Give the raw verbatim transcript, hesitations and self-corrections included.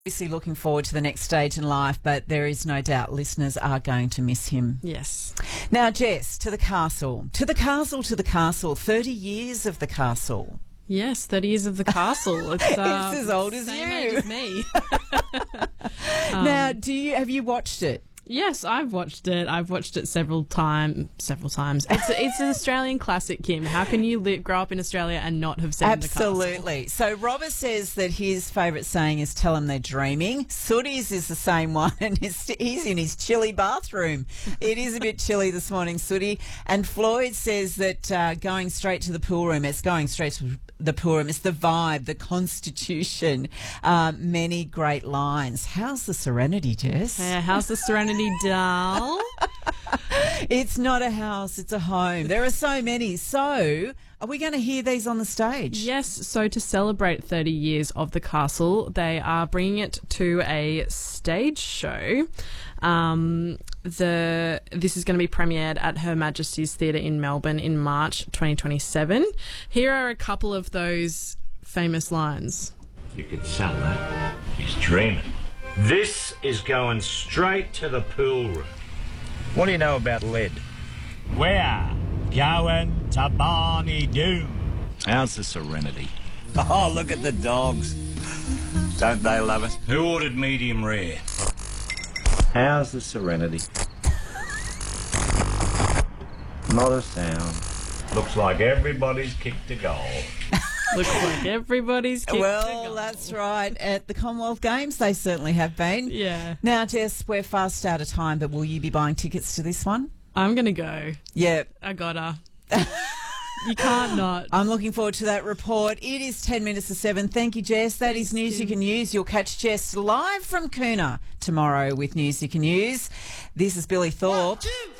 Obviously looking forward to the next stage in life, but there is no doubt listeners are going to miss him. Yes. Now, Jess, to the castle. To the castle, to the castle. thirty years of the castle. Yes, thirty years of the castle. It's, uh, it's as old as same you. age as me. um, now, do you have you watched it? Yes, I've watched it. I've watched it several times. Several times. It's it's an Australian classic, Kim. How can you li- grow up in Australia and not have seen Absolutely. the castle? So Robert says that his favourite saying is "Tell them they're dreaming." Sooty's is the same one, and he's, he's in his chilly bathroom. It is a bit chilly this morning, Sooty. And Floyd says that uh, going straight to the pool room. It's going straight to the pool room. It's the vibe, the constitution. Uh, many great lines. How's the Serenity, Jess? Yeah, how's the Serenity, doll? It's not a house, it's a home. There are so many. So, are we going to hear these on the stage? Yes, so to celebrate thirty years of the castle, they are bringing it to a stage show. Um, the This is going to be premiered at Her Majesty's Theatre in Melbourne in March twenty twenty-seven. Here are a couple of those famous lines. You could sell that. He's dreaming. This is going straight to the pool room. What do you know about lead? We're going to Barney Doon. How's the Serenity? Oh, look at the dogs. Don't they love it? Who ordered medium rare? How's the Serenity? Not a sound. Looks like everybody's kicked a goal. Looks like everybody's kicked a Well, goal. that's right. At the Commonwealth Games, they certainly have been. Yeah. Now, Jess, we're fast out of time, but will you be buying tickets to this one? I'm going to go. Yeah. I gotta. You can't not. I'm looking forward to that report. It is ten minutes to seven. Thank you, Jess. That is News You Can Use. You'll catch Jess live from Coona tomorrow with News You Can Use. This is Billy Thorpe. One, two,